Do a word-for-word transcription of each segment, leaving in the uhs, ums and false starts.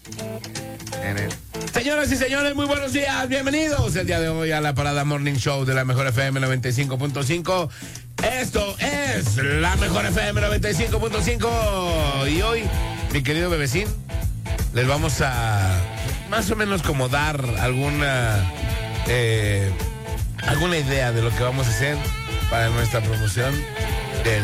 Señoras y señores, muy buenos días, bienvenidos el día de hoy a la Parada Morning Show de la Mejor F M noventa y cinco punto cinco. Esto es la Mejor F M noventa y cinco punto cinco y hoy, mi querido bebecín, les vamos a más o menos como dar alguna eh, alguna idea de lo que vamos a hacer para nuestra promoción del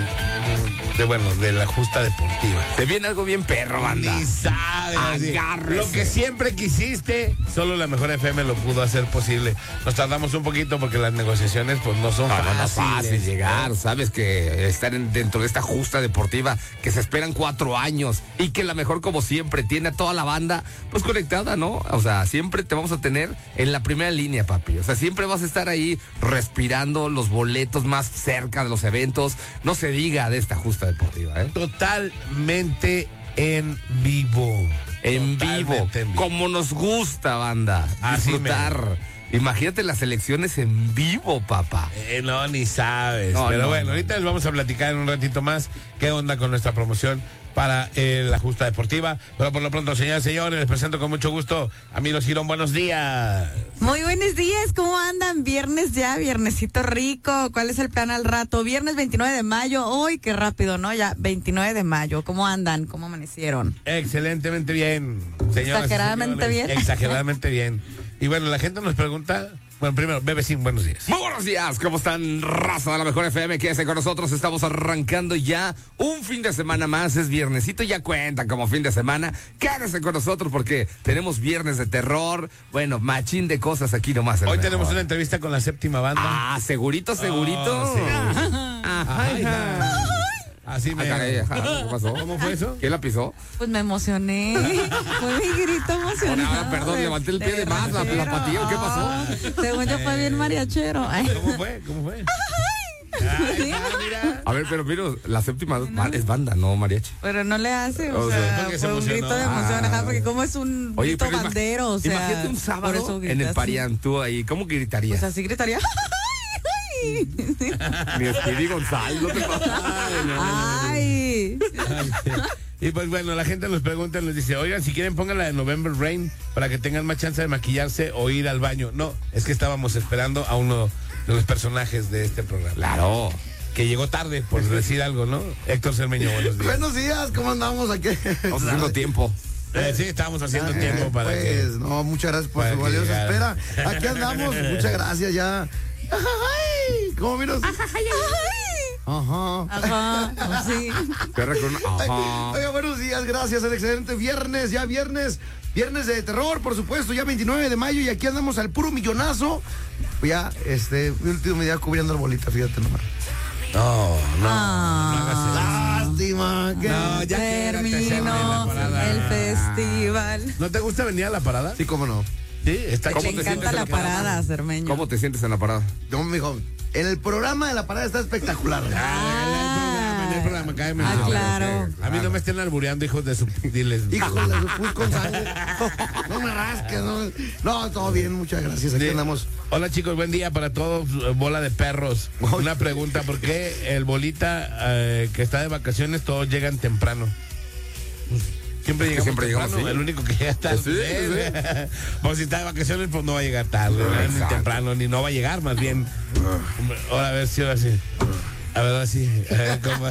de bueno, de la justa deportiva. Te viene algo bien perro, banda. Ni sabes. Lo que siempre quisiste, solo la Mejor F M lo pudo hacer posible. Nos tardamos un poquito porque las negociaciones pues no son no, fáciles. No es fácil llegar, ¿no? Sabes que estar en, dentro de esta justa deportiva, que se esperan cuatro años y que la Mejor, como siempre, tiene a toda la banda pues conectada, ¿no? O sea, siempre te vamos a tener en la primera línea, papi. O sea, siempre vas a estar ahí respirando los boletos más cerca de los eventos. No se diga de esta justa deportiva, ¿eh? Totalmente en vivo. En vivo, en vivo. Como nos gusta, banda. Así disfrutar. Me... Imagínate las elecciones en vivo, papá. Eh, no, ni sabes. No, Pero no, bueno, no. ahorita les vamos a platicar en un ratito más qué onda con nuestra promoción para eh, la justa deportiva. Pero por lo pronto, señoras y señores, les presento con mucho gusto a Milo Girón. Buenos días. Muy buenos días, ¿cómo andan? Viernes ya, viernesito rico. ¿Cuál es el plan al rato? Viernes veintinueve de mayo. Uy, qué rápido, ¿no? Ya, veintinueve de mayo. ¿Cómo andan? ¿Cómo amanecieron? Excelentemente bien, señoras. Exageradamente bien. Exageradamente bien. Y bueno, la gente nos pregunta. Bueno, primero, Bebecín, buenos días. Muy buenos días, ¿cómo están, raza de la Mejor F M? Quédense con nosotros, estamos arrancando ya un fin de semana más, es viernesito, ya cuenta como fin de semana. Quédense con nosotros porque tenemos viernes de terror, bueno, machín de cosas aquí nomás. Hoy tenemos una entrevista con la séptima banda. Ah, segurito, segurito. Oh, sí. Ajá, ajá, ajá. Así me... Ah, caray, ajá. ¿Qué pasó? ¿Cómo fue eso? ¿Quién la pisó? Pues me emocioné. Fue mi grito emocionado. Ah, perdón, levanté el pie de más, la, la patilla, ¿qué pasó? Según yo fue bien mariachero. Ay. ¿Cómo fue? ¿Cómo fue? Sí. Ah, mira. A ver, pero mira, la séptima es banda, no mariachi. Pero no le hace, o, O sea, sea, porque se fue un emocionó. grito de emoción, ajá, porque como es un Oye, grito pero ima- bandero, o sea. Imagínate un por sábado eso grita en el así. Parián, tú ahí, ¿cómo gritarías? Pues así gritaría. ¡Ay! Mi Speedy González, no te pasa. ¡Ay! Y pues bueno, la gente nos pregunta y nos dice, oigan, si quieren pongan la de November Rain para que tengan más chance de maquillarse o ir al baño. No, es que estábamos esperando a uno de los personajes de este programa. Claro. Que llegó tarde, por decir algo, ¿no? Héctor Cermeño, buenos días. Buenos días, ¿cómo andamos aquí? Estamos haciendo tiempo. Eh, sí, estábamos haciendo Ah, tiempo para pues, que... no, muchas gracias por para su que valiosa llegara. espera. Aquí andamos, muchas gracias ya. Ay, ¿cómo miras? Ajá. Ajá, sí. Perra con una- Ajá. Oiga, buenos días, gracias, el excelente viernes, ya viernes, viernes de terror, por supuesto, ya veintinueve de mayo y aquí andamos al puro millonazo. Pues ya, este, mi último día cubriendo el bolita, fíjate nomás. No, no, Ah. no hagas eso. Lástima que... No, ya quédate, Cerme, en la Terminó parada. el festival. ¿No te gusta venir a la parada? Sí, cómo no. Sí, está ¿Cómo Me te chido. encanta sientes la en la parada, Cermeño. ¿Cómo te sientes en la parada? No, mijo, en el programa de la parada está espectacular. Ah, en el programa, en el programa, cáeme. Ah, No, claro. A mí no me estén albureando, hijos de su... Diles. Híjole, de su pus con sangre. No me rasques, no. No, todo bien, muchas gracias. Aquí Sí. andamos. Hola chicos, buen día para todos, eh, bola de perros. Una pregunta, ¿por qué el bolita eh, que está de vacaciones todos llegan temprano? Siempre llegamos siempre llegamos, temprano, sí. el único que llega tarde. Pues sí, Pues si está de vacaciones, pues no va a llegar tarde, ¿verdad? Ni Exacto. temprano, ni no va a llegar, más bien. Ahora a ver si ahora sí. A ver, ahora sí. A ver cómo.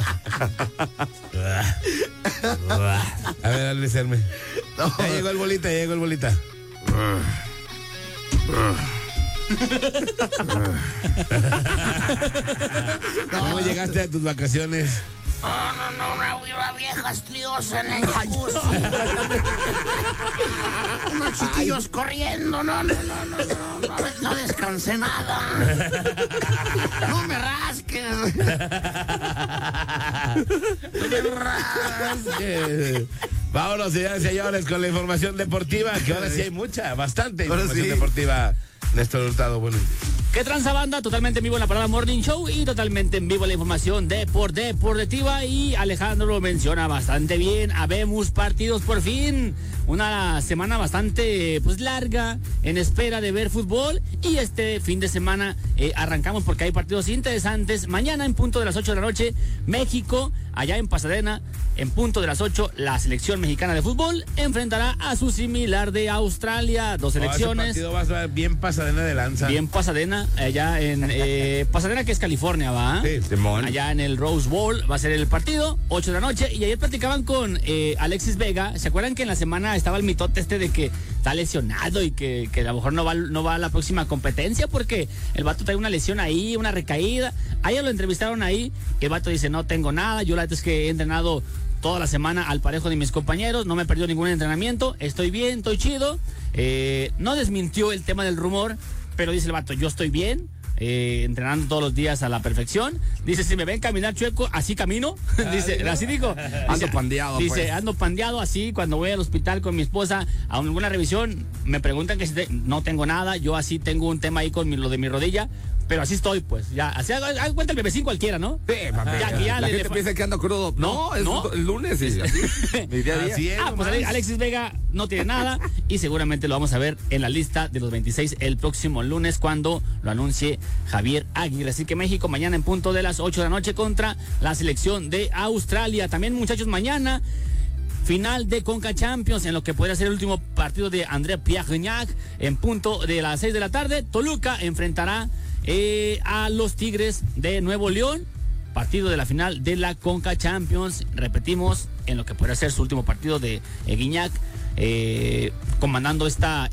A ver, dale, serme. No. Ya llegó el bolita, ya llegó el bolita. ¿Cómo llegaste a tus vacaciones? No, no, no, una, una vieja estriosa en el jacuzzi. Unos chiquillos corriendo, no, no, no, no, no, no, no descansé nada. No me rasques. No me rasques. Vámonos, señores y señores, con la información deportiva, que ahora sí hay mucha, bastante Ahora información sí. deportiva. Néstor Hurtado, buenos días. ¿Qué tranza, banda? Totalmente en vivo en la Parada Morning Show y totalmente en vivo la información de por deportiva. Y Alejandro lo menciona bastante bien. Habemos partidos por fin. Una semana bastante pues larga en espera de ver fútbol. Y este fin de semana eh, arrancamos porque hay partidos interesantes. Mañana en punto de las ocho de la noche, México, allá en Pasadena, en punto de las ocho, la selección mexicana de fútbol enfrentará a su similar de Australia. Dos selecciones. Oh, ese partido va a ser bien Pasadena de lanza. Bien Pasadena, allá en eh, Pasadena, que es California, ¿va? Sí, Simón. Allá en el Rose Bowl va a ser el partido, ocho de la noche. Y ayer platicaban con eh, Alexis Vega. ¿Se acuerdan que en la semana estaba el mitote este de que está lesionado y que, que a lo mejor no va, no va a la próxima competencia porque el vato trae una lesión ahí, una recaída? Ayer lo entrevistaron ahí. El vato dice, no tengo nada. Yo la verdad es que he entrenado toda la semana al parejo de mis compañeros, no me he perdido ningún entrenamiento, estoy bien, estoy chido. Eh, no desmintió el tema del rumor, pero dice el vato, yo estoy bien, eh, entrenando todos los días a la perfección. Dice, si me ven caminar chueco, así camino. Dice, así dijo. Ando pandeado, Dice, pues. ando pandeado así, cuando voy al hospital con mi esposa a alguna revisión, me preguntan que si te- no tengo nada, yo así tengo un tema ahí con mi- lo de mi rodilla. Pero así estoy, pues, ya, así haga, haga cuenta el bebecín cualquiera, ¿no? Sí, papi. Ya, que ya la le- gente le- piensa que ando crudo. No, No, es no. el lunes y así. Mi día a día. Así es, Ah, pues nomás. Ale- Alexis Vega no tiene nada y seguramente lo vamos a ver en la lista de los veintiséis el próximo lunes cuando lo anuncie Javier Aguirre. Así que México mañana en punto de las ocho de la noche contra la selección de Australia. También, muchachos, mañana final de Conca Champions, en lo que podría ser el último partido de André Pierre-Gignac, en punto de las seis de la tarde. Toluca enfrentará eh, a los Tigres de Nuevo León. Partido de la final de la Conca Champions. Repetimos, en lo que podría ser su último partido de eh, Guiñac, eh, comandando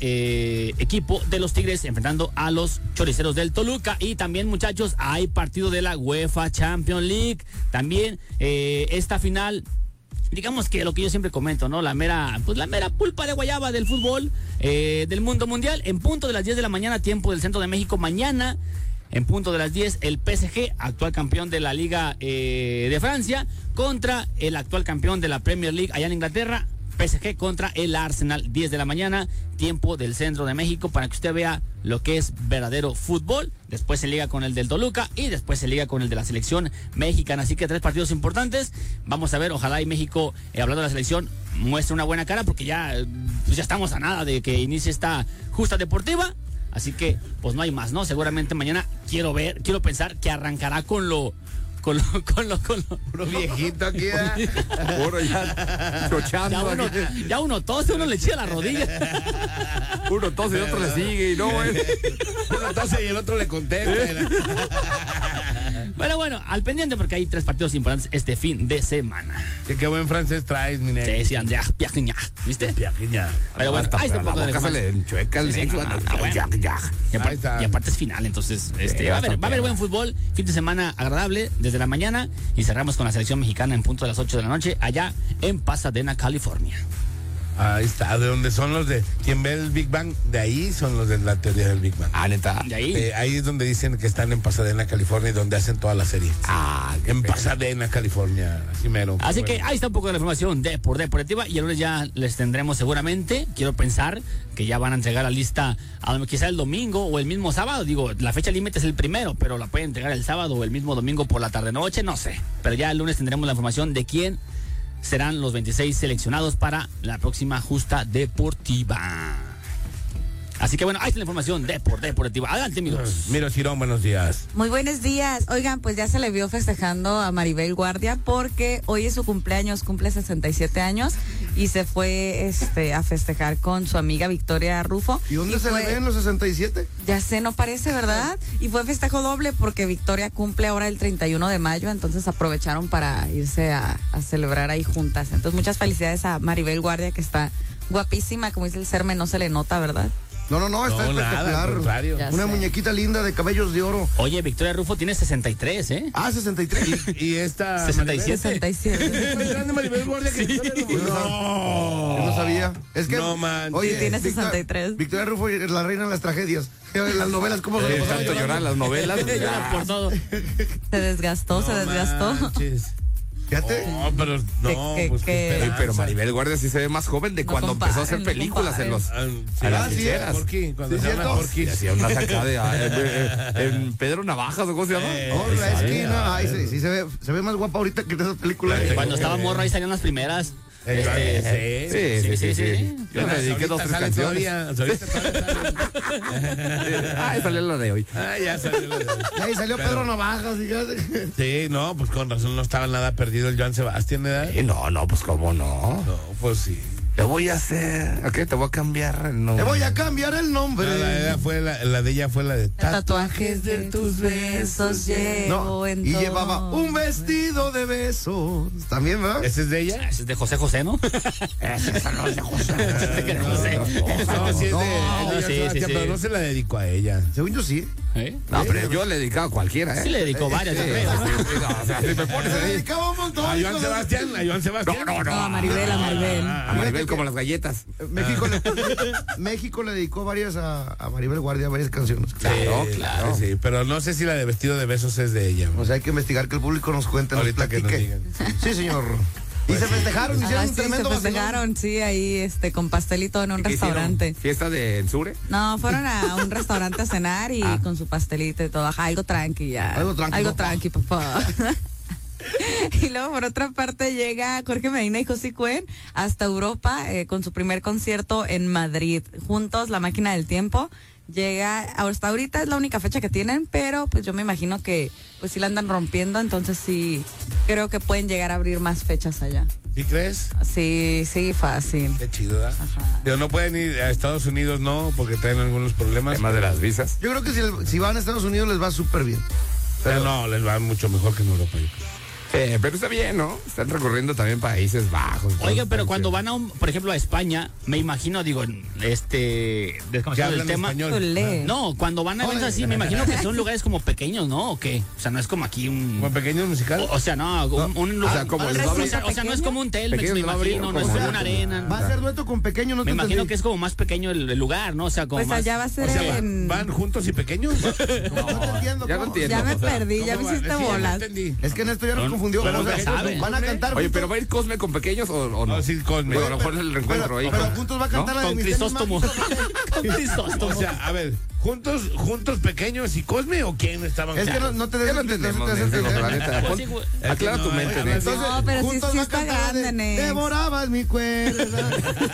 este equipo de los Tigres, enfrentando a los choriceros del Toluca. Y también, muchachos, hay partido de la UEFA Champions League. También eh, esta final, digamos que lo que yo siempre comento, ¿no? La mera, pues la mera pulpa de guayaba del fútbol eh, del mundo mundial. En punto de las diez de la mañana, tiempo del centro de México. Mañana, en punto de las diez, el P S G, actual campeón de la Liga eh, de Francia, contra el actual campeón de la Premier League allá en Inglaterra. P S G contra el Arsenal, diez de la mañana, tiempo del centro de México, para que usted vea lo que es verdadero fútbol. Después se liga con el del Toluca y después se liga con el de la selección mexicana. Así que tres partidos importantes. Vamos a ver, ojalá y México, eh, hablando de la selección, muestre una buena cara, porque ya, pues ya estamos a nada de que inicie esta justa deportiva. Así que, pues no hay más, ¿no? Seguramente mañana quiero ver, quiero pensar que arrancará con lo... Con lo, con lo, con lo. Puro viejito aquí, ¿verdad? Puro ya chochando. Ya uno, aquí. ya uno tose, uno le chilla la rodilla. Uno tose y otro le sigue y no, güey. Uno entonces y el otro le contesta. Bueno, bueno, al pendiente porque hay tres partidos importantes este fin de semana. Sí, qué buen francés traes, mi negro. Sí, sí, Andrea Pierre-Gignac, ¿viste? Piajiña. Pero bueno, ahí está un la poco de boca se información. le enchueca el Sí, sí, nexo. no, no, bueno. Ya, ya. Y Ahí aparte, está. y aparte es final, entonces este, Sí, va, a está haber, va a haber bien. buen fútbol, fin de semana agradable desde la mañana y cerramos con la selección mexicana en punto de las ocho de la noche allá en Pasadena, California. Ahí está, de donde son los de. Quien ve el Big Bang, de ahí son los de la teoría del Big Bang. Ah, neta. De ahí. Eh, ahí es donde dicen que están en Pasadena, California, y donde hacen toda la serie. Ah, qué En pena. Pasadena, California, así mero. Así que Bueno. ahí está un poco de la información de por deportiva y el lunes ya les tendremos seguramente. Quiero pensar que ya van a entregar la lista a lo- quizá el domingo o el mismo sábado. Digo, la fecha límite es el primero, pero la pueden entregar el sábado o el mismo domingo por la tarde-noche, no sé. Pero ya el lunes tendremos la información de quién serán los veintiséis seleccionados para la próxima justa deportiva. Así que bueno, ahí está la información de por deportiva. Adelante, amigos. Miro Cirón, buenos días. Muy buenos días. Oigan, pues ya se le vio festejando a Maribel Guardia porque hoy es su cumpleaños, cumple sesenta y siete años y se fue este a festejar con su amiga Victoria Rufo. ¿Y dónde se fue- le ven los sesenta y siete? Ya sé, no parece, ¿verdad? Y fue festejo doble porque Victoria cumple ahora el treinta y uno de mayo, entonces aprovecharon para irse a, a celebrar ahí juntas. Entonces muchas felicidades a Maribel Guardia, que está guapísima, como dice el Serme, no se le nota, ¿verdad? No, no, no, está No, nada, al espectacular. contrario. Ya Una sé. muñequita linda de cabellos de oro. Oye, Victoria Rufo tiene sesenta y tres, ¿eh? Ah, sesenta y tres. Y esta. sesenta y siete. sesenta y siete. Es más grande Maribel Guardia que Victoria Rufo. No. Yo no sabía. Es que. No manches. Oye, Sí, tiene Victor- sesenta y tres. Victoria Rufo es la reina de las tragedias. En las novelas, ¿cómo se Eh, lo pasaba tanto llorando? llorar las novelas. Llora por todo. Se desgastó, se No desgastó. manches. Fíjate. No, pero no, Que- pues que- qué que- Ey, esperanza. pero Maribel Guardia sí se ve más joven de No cuando empezó a hacer comparen, no películas en los. Ah, sí, a las ah, sí, ficheras. Porky, cuando Sí, se llama cierto. Porky. Y hacía una sacada de. ah, en, en- en Pedro Navajas, ¿o cómo se llama? Eh, Oh, la esquina. Ay, sí, sí, se ve, se ve más guapa ahorita que en esas películas. Sí. Cuando estaba morra ahí salían las primeras. El Este, Joan, Sí, sí, sí, sí. Yo le dediqué dos, tres canciones. Todavía, ahorita todavía Ah, salió lo de hoy. Ah, ya salió. lo de- Ahí salió Pero- Pedro Navajas, fíjate. Sí, no, pues con razón no estaba nada perdido el Joan Sebastián, ¿verdad? Eh, no, no, pues cómo no. No, pues sí. Te voy a hacer. ¿A qué? Te voy a cambiar el nombre. Te voy a cambiar el nombre. No, la, de ella fue la, la de ella fue la de Tatuajes de tus besos llevo No, en y todo. llevaba un vestido de besos. También, ¿verdad? ¿Ese es de ella? Ese es de José José, ¿no? Esa no es de José. Ese que de José. No, sí es de, No, es de Joan sí, sí, Sebastián, sí. pero no se la dedicó a ella. Según yo sí. ¿Eh? No, pero yo le he dedicado a cualquiera, ¿eh? Sí le dedicó varias, yo Sí, creo, ¿no? sí, sí, no, o sea, si me pones Se le ahí. dedicaba un montón. A hijo Joan de- Sebastián, a Joan Sebastián. No, no, no. No, a Maribel, a Maribel. A Maribel como las galletas. México, le, México le dedicó varias a, a Maribel Guardia, varias canciones. Claro, Sí, claro. Sí, pero no sé si la de vestido de besos es de ella. O sea, hay que investigar que el público nos cuente, nos Ahorita que nos platique. digan. Sí, señor. Y se festejaron, hicieron Ah, un sí, se tremendo vacilón. festejaron, sí, ahí este, con pastelito en un ¿Qué hicieron? restaurante. ¿Fiesta de Ensure? No, fueron a un restaurante a cenar y Ah. con su pastelito y todo. Ajá, algo tranqui ya. Algo tranqui, Algo papá. tranqui, papá. Y luego por otra parte llega Jorge Medina y José Cuen hasta Europa eh, con su primer concierto en Madrid. Juntos, La Máquina del Tiempo. Llega, hasta ahorita es la única fecha que tienen, pero pues yo me imagino que pues sí la andan rompiendo, entonces sí, creo que pueden llegar a abrir más fechas allá. ¿Sí crees? Sí, sí, fácil. Qué chido, ¿verdad? Ajá. Digo, no pueden ir a Estados Unidos, no, porque traen algunos problemas. Además de las visas. Yo creo que si, si van a Estados Unidos les va súper bien. Pero no, les va mucho mejor que en Europa. yo creo. Eh, pero está bien, ¿no? Están recorriendo también Países Bajos. Oiga, pero Países- cuando van a un, por ejemplo, a España, me imagino, digo, este, ¿Que desconociendo el hablan tema. español? Olé. No, cuando van a eventos así, me imagino que son lugares como pequeños, ¿no? ¿O qué? O sea, no es como aquí un... ¿Como pequeño musical? O, o sea, no, un, un lugar... sea, como o, el sea, doble- o sea, o sea, no es como un Telmex, Pequeños me no abrir, imagino, no como es como dueto. una arena. Va a ser dueto con pequeño, no Me te imagino entendí. que es como más pequeño el, el lugar, ¿no? O sea, como Pues más... allá va a ser O sea, en... ¿van juntos y pequeños? No te entiendo. Ya no ¿cómo? entiendo. Ya me O sea, perdí, ya me ¿Cómo va? hiciste Es que ya no bolas. entendí. Es que en esto ya nos Pero- confundió. pero o sea, ya saben. van a cantar Oye, juntos. pero ¿va a ir Cosme con pequeños o, o no? No, sí, Cosme. Digo, a lo mejor es el reencuentro ahí. Pero con- juntos va a cantar la de Con mis tenis Crisóstomo. mágicos. Con Crisóstomo. O sea, a ver, ¿juntos juntos pequeños y Cosme o quién estaban? Es que no, no te Ya des lo entendemos, no te des Nense, entender. la neta. Pues Pon- sí, güey. Aclara Es tu que no, mente, eh, Nense. entonces- No, pero sí, juntos sí va a está cantar la de grande, Nex. Devorabas mi cuerda.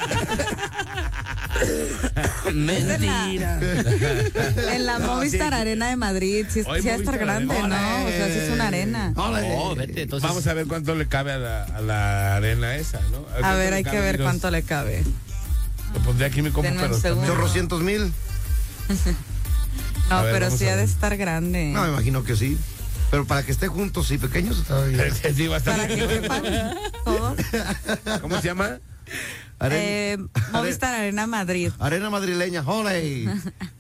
Mentira. En la No, Movistar sí. Arena de Madrid, sí, Hoy sí va a estar Movistar grande, Arena. ¿no? O sea, sí es una arena. Oh, vete, entonces... Vamos a ver cuánto le cabe a la, a la arena esa, ¿no? A ¿Cuánto ver, le hay que cabe, ver Dios? cuánto le cabe. Lo pondré aquí mi compu, Denme un pero segundo. también- Chorrocientos mil. No, A ver, pero vamos sí a ha de ver. estar grande. No, me imagino que sí. Pero para que esté juntos y pequeños está bien. Sí, va a estar- Para que quepan todos. ¿Cómo se llama? Are- Eh, Movistar Arena Madrid. Arena madrileña, ¡ole!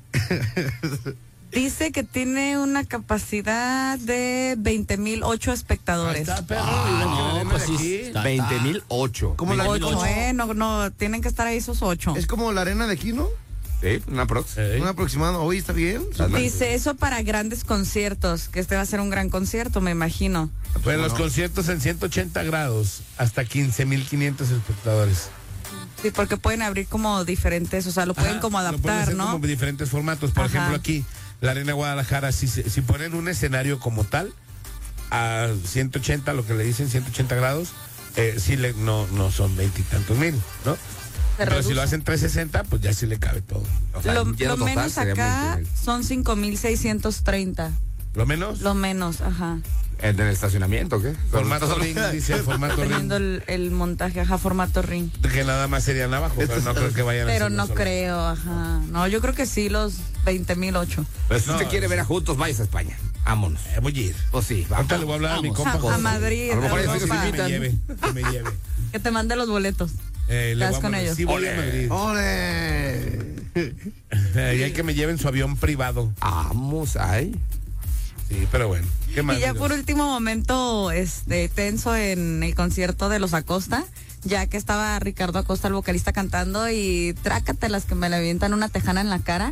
Dice que tiene una capacidad de veinte mil ocho Ahí espectadores. está, perro. Ah, igual que la no, arena pues de sí. aquí. está- veinte mil ocho. Como la, Ocho, como- eh, no, no, tienen que estar ahí esos ocho. Es como la arena de aquí, ¿no? Sí, una prox. Ey. Un aproximado. Hoy está bien. Dice eso para grandes conciertos, que este va a ser un gran concierto, me imagino. Pues los conciertos en ciento ochenta grados, hasta quince mil quinientos espectadores. Sí, porque pueden abrir como diferentes, o sea, lo pueden Ajá, como lo pueden adaptar, hacer ¿no? como diferentes formatos. Por Ajá. ejemplo, aquí, la Arena Guadalajara, si, se- si ponen un escenario como tal, a ciento ochenta, lo que le dicen, ciento ochenta grados, eh, sí le, no, no son veintitantos mil, ¿no? Pero si reduce. lo hacen trescientos sesenta, pues ya sí le cabe todo. O sea, Lo, el lleno lo total menos sería acá veinte mil. son cinco mil seiscientos treinta. Lo menos, Lo menos, ajá. ¿En el estacionamiento o qué? formato ring, dice formato Teniendo ring, el, el montaje, ajá, formato ring. que nada más serían abajo, pero no creo que vayan a Pero hacerlo no solo. creo, ajá. No, yo creo que sí, los veinte mil ocho. Pero si No, usted quiere ver a juntos, vayas a España. Vámonos. Eh, voy a ir. Pues sí, Ahorita vamos. le voy a hablar a mi Vamos. compa A, a José. Madrid, A lo mejor a ellos sí Europa. Que me lleve, que me lleve. Que te mande los boletos. Eh, le ¿Vas voy a con mandar- ellos? Sí, voy a Ole. Madrid. ¡Ole! Eh, y hay que me lleven su avión privado. Vamos, ay. Sí, pero bueno. ¿Qué más? Y ya Dios? por último momento este tenso en el concierto de los Acosta, ya que estaba Ricardo Acosta, el vocalista, cantando y trácatelas que me le avientan una tejana en la cara.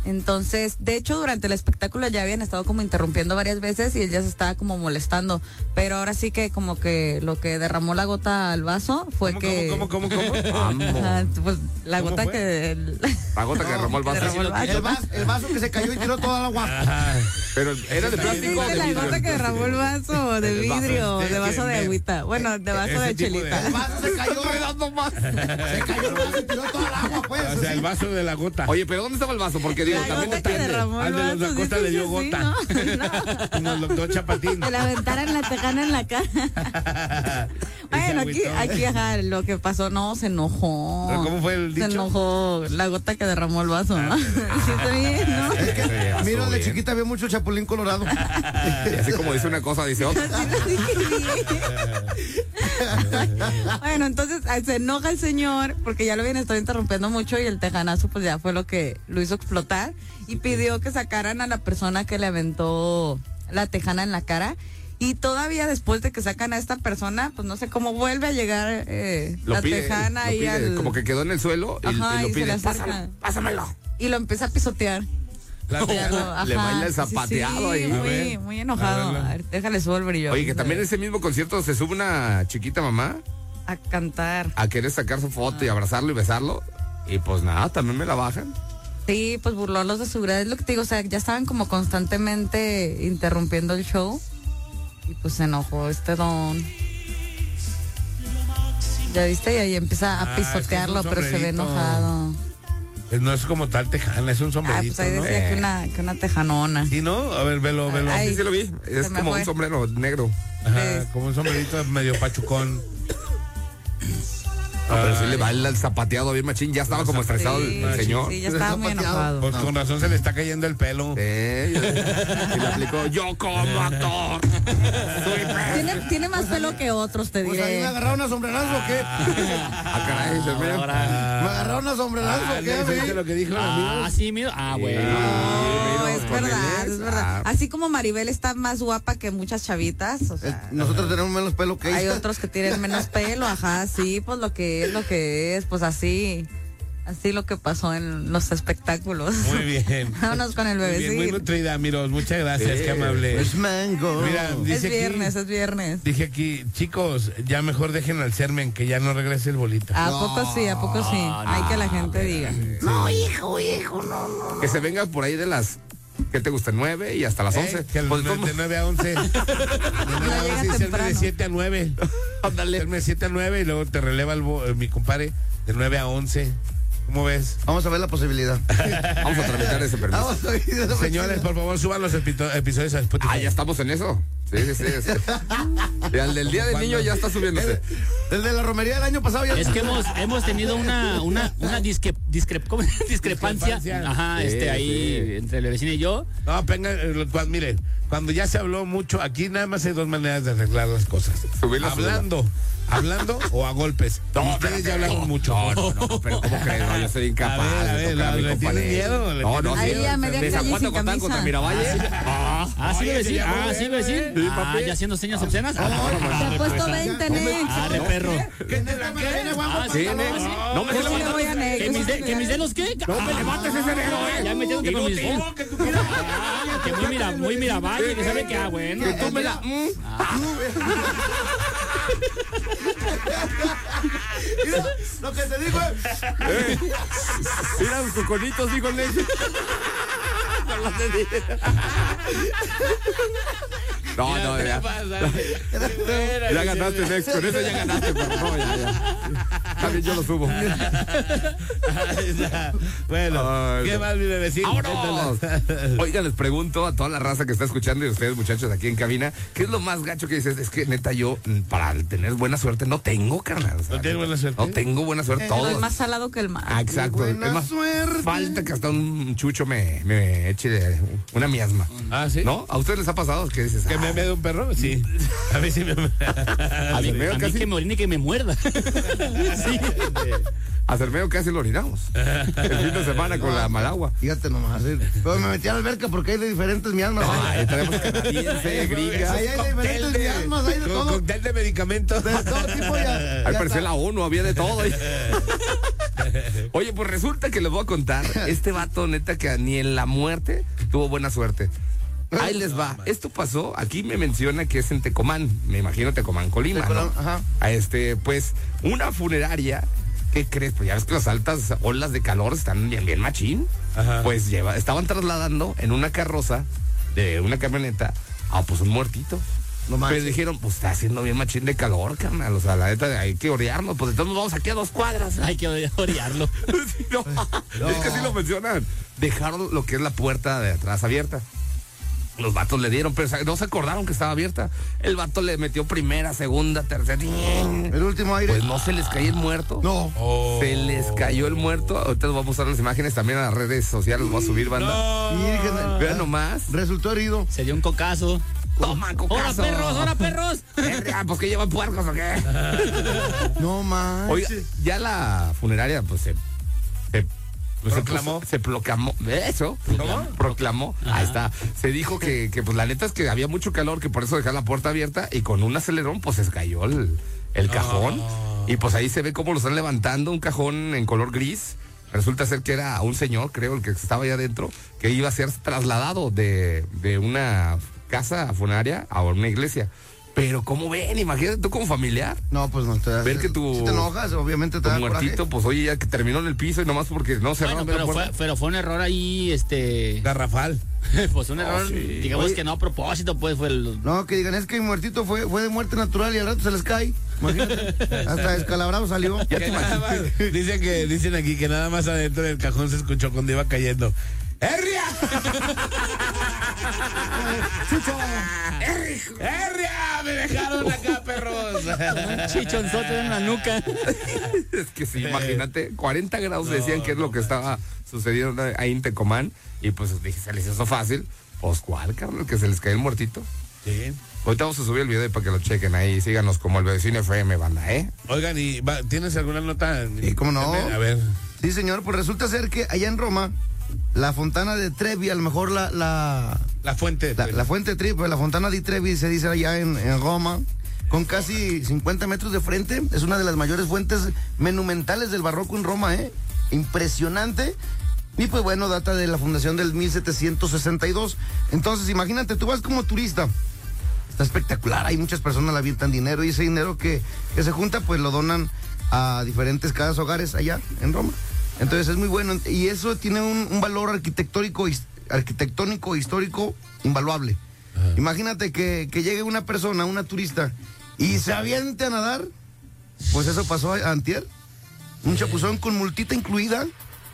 Entonces, de hecho, durante el espectáculo ya habían estado como interrumpiendo varias veces y él ya se estaba como molestando. Pero ahora sí que como que lo que derramó la gota al vaso fue ¿Cómo, que... cómo, cómo, cómo, cómo? Ajá, pues la ¿Cómo gota fue? que... el- La gota que derramó el vaso. derramó el vaso. El vaso, el vaso que se cayó y tiró toda el agua. Ajá. Pero era de Sí, plástico o de la vidrio. gota que derramó el vaso de El vaso. vidrio, Sí, de vaso que de me- agüita. Bueno, de vaso ese de tipo de- chelita. El vaso se cayó. Se cayó el vaso y tiró toda el agua, pues. O sea, el vaso de la gota. Oye, pero ¿dónde estaba el vaso? Porque digo, La también gota que depende. derramó el Al de los vaso. Acosta sí, le dio sí, gota. sí, no, Y nos lo dio Chapatín. no. Que le aventaran la tejana en la cara. Bueno, aquí, agüitó. aquí, ajá, lo que pasó, no, se enojó. ¿Pero cómo fue el Se dicho? enojó la gota que derramó el vaso, ¿no? Sí, está bien, ¿no? Es que, Sí, estuvo mira, de bien. chiquita había mucho chapulín colorado. Y así como dice una cosa, dice otra. Sí lo dije bien. Bueno, entonces ah, se enoja el señor porque ya lo habían estado interrumpiendo mucho y el tejanazo pues ya fue lo que lo hizo explotar y pidió que sacaran a la persona que le aventó la tejana en la cara y todavía después de que sacan a esta persona pues no sé cómo vuelve a llegar eh, Lo la pide, tejana lo ahí pide, al... como que quedó en el suelo y, Ajá, y lo y se le pide. acerca. Pásalo, pásamelo. y lo empieza a pisotear. La- Ya lo- Le ajá, baila el sí, sí, zapateado sí, ahí. A muy, ver, muy a enojado. verlo. A ver, déjale subo el brillo. Oye, que también en ese mismo concierto se sube una chiquita mamá A cantar. a querer sacar su foto y abrazarlo y besarlo. Y pues nada, también me la bajan. Sí, pues burló a los de seguridad, es lo que te digo, o sea, ya estaban como constantemente interrumpiendo el show y pues se enojó este don. Ya viste, y ahí empieza Ah, a es que es un pisotearlo, pero se ve sombrerito. enojado. Pues no es como tal tejana, es un Ah, sombrerito, pues ahí ¿no? decía que una, que una tejanona. ¿Sí, no? A ver, velo, velo. Ay, Sí, sí lo vi. Es se me como fue. un sombrero negro. Ajá, Sí. como un sombrerito medio pachucón. No, pero sí Ay. le baila el zapateado bien machín. Ya estaba como estresado el, el sí, señor. sí, ya estaba muy Zapateado. enojado. Pues con razón se le está cayendo el pelo. Sí, y le aplicó, yo como actor. Soy pe-". Tiene, tiene más pelo que otros, te Pues ahí me diré. agarraron a sombrerazo o qué. Ah, caray, dices, mira. Ahora. Me agarraron a sombrerazo Ah, o ¿le qué, viste güey? lo que dijo el Ah, amigo? sí, mira. Ah, bueno. No, Sí, es con verdad, el ex. es verdad. Ah. Así como Maribel está más guapa que muchas chavitas, o Eh, sea, Nosotros tenemos menos pelo que hay ella. otros que tienen menos pelo, ajá, sí, pues lo que es, lo que es, pues así, así lo que pasó en los espectáculos. Muy bien. Vámonos con el Muy bien, muy bebecito. nutrida, Miros. Muchas gracias, Sí. qué amable. Es mango. Mira, Es dice viernes, aquí, es viernes. dije aquí, chicos, ya mejor dejen al Sermen, que ya no regrese el bolita. ¿A poco sí? ¿A poco sí? Hay que la gente diga. No, hijo, hijo, no, no. Que se venga por ahí de las, ¿qué te gusta? nueve y hasta las once. Eh, que el- Pues, de ¿cómo? nueve a once. De nueve a llega once y Sermen de temprano. siete a nueve. Ándale. Sermen de siete a nueve y luego te releva el, bo- eh, mi compadre de nueve a once. ¿Cómo ves? Vamos a ver la posibilidad. Vamos a tramitar ese permiso. Vamos a ver la Señores, por favor, suban los epito- episodios a Spotify. Ah, ya estamos en eso. Sí, sí, sí. sí. Y al del Día del Niño ya está subiéndose. El de la romería del año pasado ya. Es que hemos, hemos tenido una, una, una disque, discre- ¿cómo? discrepancia, Discrepancia. ajá, Sí, este ahí sí. entre el vecino y yo. No, venga, eh, cuando, miren, cuando ya se habló mucho, aquí nada más hay dos maneras de arreglar las cosas. Subirla, hablando, hablando o a golpes. No, Ustedes ya espérate. hablaron mucho. No, no, no, pero ¿cómo crees? No, yo soy incapaz. A ver, a de ver, tocar a mi ¿le tienen compadre. miedo? ¿Le No, no, tienen Ahí sí. a media ¿De San calle Juan sin de Cotán contra camisa. Miravalle? Ah, ah, sí, Oye, bebecín. sí, Ah, muy sí, bien, bebecín. ¿eh? Ah, ya haciendo señas obscenas. Ah, Te he puesto veinte, Nex. arre, perro. ¿Qué te la qué? Ah, Sí, sí, Nex. no, No me Yo sí le levantes. voy a Nex. ¿Que mis, de- que mis dedos qué? No me levantes ese dedo, eh. Ya me tengo que con mis dedos. que tú quieras. Ah, que muy mira, muy miravalle, que sabe que ah, bueno. Que tú me la... mm. Mira, lo que te digo es. Eh, Mira los coconitos, dijo Nex. No, no, ¿Qué ya. pasa? Ya ganaste, Nex. Con eso ya ganaste, pero no, ya, ya. También yo lo subo. Ahí está. Bueno, Ay, ¿qué no. más, mi bebecito? ¡Vámonos! Oiga, les pregunto a toda la raza que está escuchando y a ustedes, muchachos, aquí en cabina, ¿qué es lo más gacho que dices? Es que, neta, yo, mm, para tener buena suerte, no tengo, carnal. O sea, ¿No tienes buena suerte? No tengo buena suerte, Pero todos. es más salado que el mar. Ah, exacto. Buena Es más, suerte. falta que hasta un chucho me, me eche una miasma. Ah, ¿sí? ¿No? ¿A ustedes les ha pasado que dices? ¿Que ah, me me de un perro? Sí. A mí sí me... A mí, Hacermeo a mí casi, que me orine y que me muerda. Sí. hacermeo casi lo orinamos. El fin de semana con la malagua. Fíjate nomás. sí. Pero me metí a la alberca porque hay de diferentes miasmas. Ay, tenemos canadiense, gringa. Ahí hay de Cóctel diferentes de, miasmas, hay de co- todo. cóctel de medicamentos. De todo tipo ya. Ahí ya parecía está. la ONU, había de todo. ahí. Oye, pues resulta que les voy a contar, este vato neta que ni en la muerte tuvo buena suerte. Ahí les va. Esto pasó, aquí me menciona que es en Tecomán, me imagino Tecomán, Colima, Tecomán, ¿no? ajá. A este, pues, una funeraria, ¿qué crees? Pues ya ves que las altas olas de calor están bien, bien machín. Ajá. Pues lleva, estaban trasladando en una carroza de una camioneta a pues un muertito. No manches. Pero dijeron, pues está haciendo bien machín de calor, carnal. O sea, la neta, hay que orearnos. Pues entonces nos vamos aquí a dos cuadras. Hay que orearlo. Sí, no, es que sí lo mencionan. Dejaron lo que es la puerta de atrás abierta. Los vatos le dieron, pero no se acordaron que estaba abierta. El vato le metió primera, segunda, tercera. El último aire. Pues no se les cayó el muerto. No. Oh. Se les cayó el muerto. Ahorita les voy a mostrar las imágenes también a las redes sociales. Los voy a subir, banda. No. Virgen. Vean nomás. Resultó herido. Se dio un cocazo. Toman ¡Ahora cocazo. perros! ¡Ahora perros! Ah, pues que llevan puercos o qué. No manches. Oiga, ya la funeraria, pues se. se pues, se Proclamó. puso- Se proclamó. Eso. ¿Cómo? Proclamó. Ahí está. Se dijo que, que, pues la neta es que había mucho calor, que por eso dejaron la puerta abierta y con un acelerón, pues se cayó el, el cajón. Oh. Y pues ahí se ve cómo lo están levantando, un cajón en color gris. Resulta ser que era un señor, creo, el que estaba allá adentro, que iba a ser trasladado de, de una casa funeraria a una iglesia. Pero ¿cómo ven? Imagínate tú como familiar. No, pues no te Ver que tu- Si te enojas, obviamente te Tu da muertito, coraje. pues oye, ya que terminó en el piso y nomás porque no cerraron Bueno, la pero puerta. fue, pero fue un error ahí, este... Garrafal. Pues un error, sí. digamos Oye. que no a propósito, pues fue el... No, que digan, es que mi muertito fue, fue de muerte natural y al rato se les cae. Imagínate. Hasta descalabrado salió. Ya Que te nada imaginas. más- dicen que dicen aquí que nada más adentro del cajón se escuchó cuando iba cayendo. ¡Herria! ¡Chucho! ¡Herria! ¡Me dejaron acá, perros! Un chichonzote en la nuca. Es que sí, imagínate, cuarenta grados decían que es lo que estaba sucediendo ahí en Tecomán. Y pues dije, se les hizo fácil. Pues cuál, carnal, que se les cae el muertito. Sí. Ahorita vamos a subir el video para que lo chequen ahí. Síganos como el vecino F M, banda, ¿eh? Oigan, ¿y va- tienes alguna nota? Sí, cómo no. A ver. Sí, señor, pues resulta ser que allá en Roma, la fontana de Trevi, a lo mejor la, la, La fuente. la, la fuente de Trevi, pues, la fontana de Trevi se dice allá en, en Roma, con casi cincuenta metros de frente, es una de las mayores fuentes monumentales del barroco en Roma, ¿eh? Impresionante. Y pues bueno, data de la fundación del mil setecientos sesenta y dos. Entonces, imagínate, tú vas como turista. Está espectacular, hay muchas personas le avientan dinero y ese dinero que, que se junta, pues lo donan a diferentes casas hogares allá en Roma. Entonces es muy bueno y eso tiene un, un valor arquitectónico, his- arquitectónico, histórico invaluable. Imagínate que, que llegue una persona, una turista, y se aviente a nadar. Pues eso pasó a- antier. Un chapuzón con multita incluida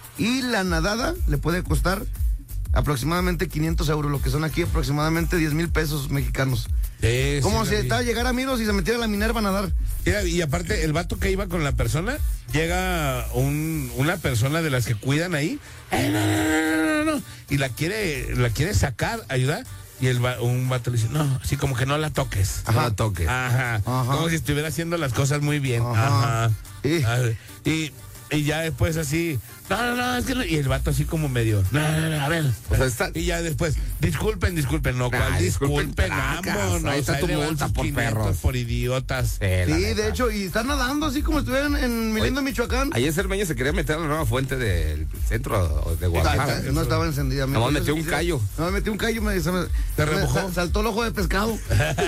y la nadada le puede costar aproximadamente quinientos euros, lo que son aquí aproximadamente diez mil pesos mexicanos. Sí, Como sí, si la vi. estaba a llegar a Miros y se metiera a la Minerva a nadar. Mira, y aparte, el vato que iba con la persona, llega un, una persona de las que cuidan ahí, eh, no, no, no, no, no, y la quiere, la quiere sacar, ayudar, y el va- un vato le dice, no, así como que no la toques. No la toques. Ajá. Ajá. Como si estuviera haciendo las cosas muy bien. Ajá. Ajá. Sí. A ver, Y, y ya después así, no, no, no, es que no. Y el vato así como medio, no, no, no, a ver. O sea, está- Y ya después, disculpen, disculpen, no, ¿cuál Ay, disculpen, disculpen? tracas, Vámonos, ahí está tu le van multa sus por quinientos perros. por idiotas. Eh, la Sí, neta. de hecho, y están nadando así como estuvieran en mi lindo Michoacán. Ayer Cermeño se quería meter a la nueva fuente del centro de Guadalajara. No estaba encendida. Me- Nomás metió un callo. No, metió un callo, me, se me- ¿Te me remojó? sa- saltó el ojo de pescado.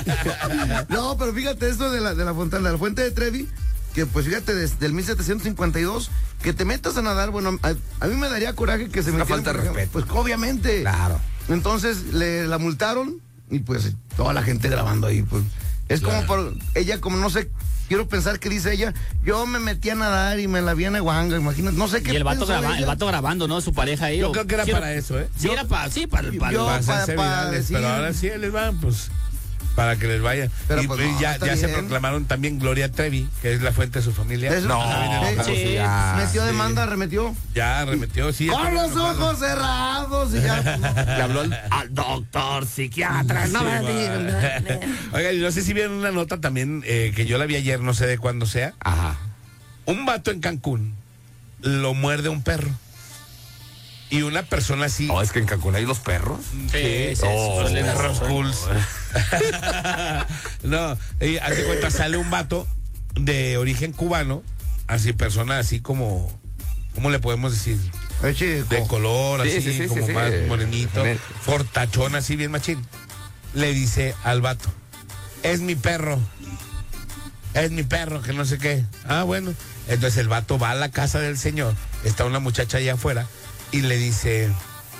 No, pero fíjate esto de la, de la fontana, de la fuente de Trevi, que pues fíjate, desde el mil setecientos cincuenta y dos, que te metas a nadar, bueno, a, a mí me daría coraje que se una metieran, falta de por ejemplo, respeto. Pues obviamente. Claro. Entonces le la multaron y pues toda la gente grabando ahí, pues. Es Claro. como por ella, como no sé, quiero pensar que dice ella, yo me metí a nadar y me la vi en Aguanga, imagínate, no sé qué Y el vato, pensó graba- ella. el vato grabando, ¿no? Su pareja ahí. Yo o- creo que era sí para eso, ¿eh? Sí, era para, sí, para, para yo- Para para- hacerse para virales, decir- pero ahora sí les van, pues, para que les vaya. Pero, y pues, y no, ya, está ya se bien. proclamaron también Gloria Trevi, que es la fuente de su familia. Eso- No, Sí, pero sí. ya. Metió sí. demanda, remetió. Ya remetió, sí. Con está los enojado. ojos cerrados y ya. Le habló al, al doctor psiquiatra. No me digan. Oigan, y no sé si vieron una nota también eh, que yo la vi ayer, no sé de cuándo sea. Ajá. Un vato en Cancún lo muerde un perro. Y una persona así. No, es que en Cancún hay los perros. Sí, sí, Oh, suelen- perros cools. No, y hace cuenta, sale un vato de origen cubano, así persona así como ¿cómo le podemos decir? Eche, De color, Sí, así, sí, sí, como sí, más sí. morenito, Nel. fortachón, así bien machín. Le dice al vato, es mi perro, es mi perro, que no sé qué. Ah, bueno. Entonces el vato va a la casa del señor, está una muchacha allá afuera, y le dice,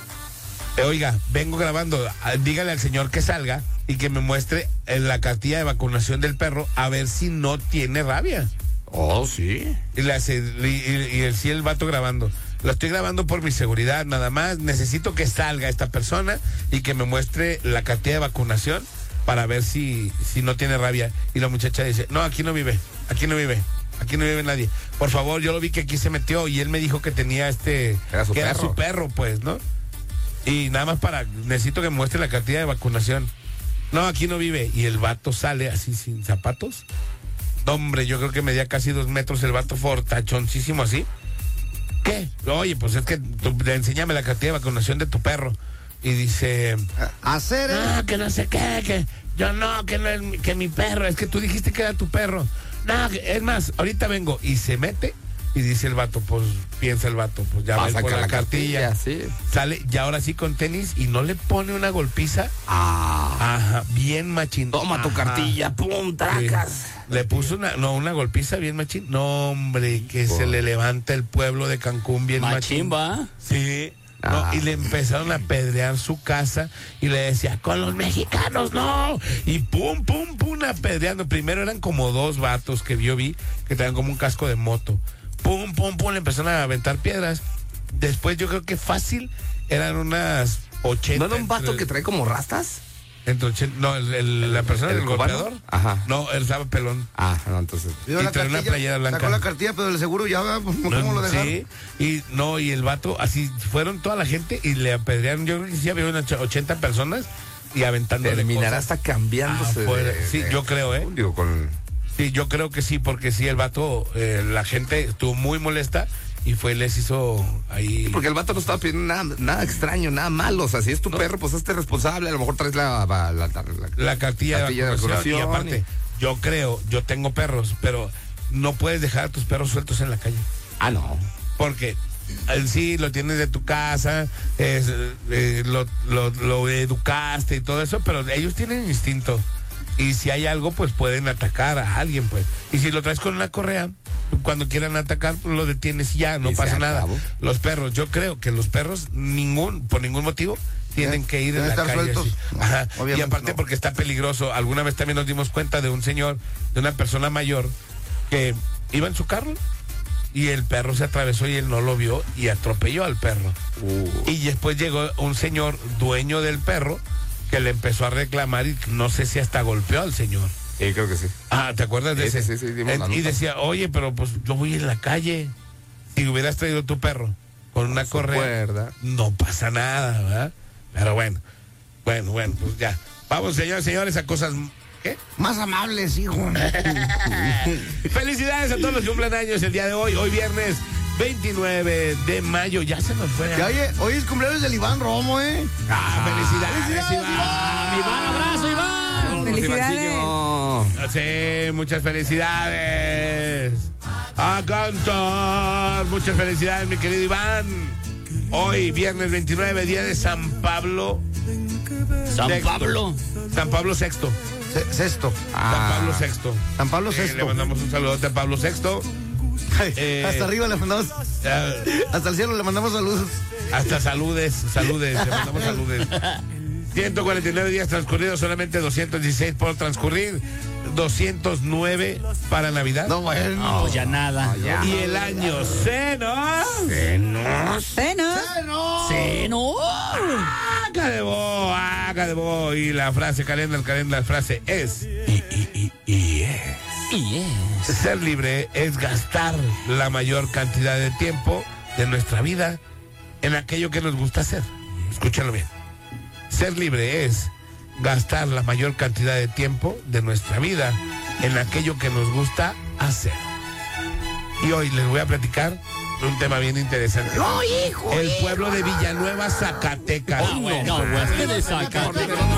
oiga, vengo grabando, dígale al señor que salga y que me muestre la cartilla de vacunación del perro a ver si no tiene rabia. Oh, sí. Y le hace, y, y, y el, sí, el vato grabando. Lo estoy grabando por mi seguridad, nada más. Necesito que salga esta persona y que me muestre la cartilla de vacunación para ver si, si no tiene rabia. Y la muchacha dice, no, aquí no vive, aquí no vive, aquí no vive nadie. Por favor, yo lo vi que aquí se metió y él me dijo que tenía este, Era su que era perro. su perro, pues, ¿no? Y nada más para, necesito que me muestre la cartilla de vacunación. No, aquí no vive. Y el vato sale así sin zapatos. No, hombre, yo creo que medía casi dos metros el vato fortachoncísimo así. ¿Qué? Oye, pues es que tú, enséñame la cartilla de vacunación de tu perro. Y dice, hacer, no, que no sé qué, que yo no, que no es mi, que mi perro, es que tú dijiste que era tu perro. No, que- es más, ahorita vengo. Y se mete y dice el vato, pues piensa el vato, pues ya va a ir por la, cartilla. sí. Sale y ahora sí con tenis y no le pone una golpiza. Ah. Ajá, bien machín. Toma tu Ajá. cartilla, pum, Sí. tracas. Le puso una, no, una golpiza bien machín. No, hombre, que se le levanta el pueblo de Cancún bien machín. Machimba. Sí. No, Ah. y le empezaron a apedrear su casa y le decía, con los mexicanos, no. Y pum, pum, pum, apedreando. Primero eran como dos vatos que yo vi que tenían como un casco de moto. Pum, pum, pum, le empezaron a aventar piedras. Después yo creo que fácil eran unas ochenta. ¿No era un vato entre- que trae como rastas? entre ochenta, no, el, el- la persona el del cubano? golpeador. Ajá. No, él estaba pelón. Ah, no, entonces. dio y la trae una cartilla, playera blanca. Sacó la cartilla, pero el seguro ya, ¿cómo, cómo lo dejaron? Sí, y no, y el vato, así fueron toda la gente y le apedrearon. Yo creo que sí había unas ochenta personas y aventando. Terminará hasta cambiándose. Afuera. de- Sí, de- yo creo, ¿eh? Digo, con. Sí, yo creo que sí, porque sí, el vato, eh, la gente estuvo muy molesta y fue, les hizo ahí. Porque el vato no estaba pidiendo nada, nada extraño, nada malo. O sea, si es tu perro, pues hazte responsable. A lo mejor traes la. la, la, la- la cartilla, cartilla de de vacunación. Y vacunación aparte, y- yo creo, yo tengo perros, pero no puedes dejar a tus perros sueltos en la calle. Ah, no. Porque él sí lo tienes de tu casa, es, eh, lo, lo, lo educaste y todo eso, pero ellos tienen instinto. Y si hay algo, pues pueden atacar a alguien, pues. Y si lo traes con una correa, cuando quieran atacar, pues lo detienes y ya, no Y se pasa nada. acabó. Los perros, yo creo que los perros, ningún, por ningún motivo, tienen que ir en Deben la estar calle sueltos. así. No, Ajá. Y obviamente aparte no. porque está peligroso. Alguna vez también nos dimos cuenta de un señor, de una persona mayor, que iba en su carro y el perro se atravesó y él no lo vio y atropelló al perro. Uh. Y después llegó un señor dueño del perro que le empezó a reclamar y no sé si hasta golpeó al señor. Sí, creo que sí. Ah, ¿te acuerdas de Sí, ese? sí, sí, sí, dimos la Eh, y nota. decía, oye, pero pues yo voy en la calle. Si hubieras traído tu perro con una su correa, cuerda. no pasa nada, ¿verdad? Pero bueno, bueno, bueno, pues ya. Vamos, señores, señores, a cosas... ¿Qué? Más amables, hijo. Felicidades a todos los que cumplen años el día de hoy. Hoy viernes veintinueve de mayo. Ya se nos fue. Ya, oye, hoy es cumpleaños del Iván Romo, ¿eh? Ah, felicidades, felicidades, Iván. Iván, abrazo, Iván. Felicidades. Ivancillo. Sí, muchas felicidades. A cantar. Muchas felicidades, mi querido Iván. Hoy, viernes veintinueve, día de San Pablo. San Sexto. Pablo. San Pablo sexto. Se- Sexto. Ah. San Pablo sexto. San Pablo Eh, sexto. le mandamos un saludote a Pablo sexto. eh, Hasta arriba le mandamos, Eh, hasta el cielo le mandamos saludos. hasta saludes, saludes, le mandamos saludes. ciento cuarenta y nueve días transcurridos, solamente doscientos dieciséis por transcurrir, doscientos nueve para Navidad. No, bueno. No, ya nada. ya. Y el año seno. Venos. Seno. Acá de bo, acá de bo. Y la frase calendar, calendar, frase es. Y, y, y, y es. Y es. Ser libre es gastar la mayor cantidad de tiempo de nuestra vida en aquello que nos gusta hacer. Escúchenlo bien. Ser libre es gastar la mayor cantidad de tiempo de nuestra vida en aquello que nos gusta hacer. Y hoy les voy a platicar un tema bien interesante. El pueblo de Villanueva, Zacatecas. Ah, bueno, bueno, es que de Zacatecas.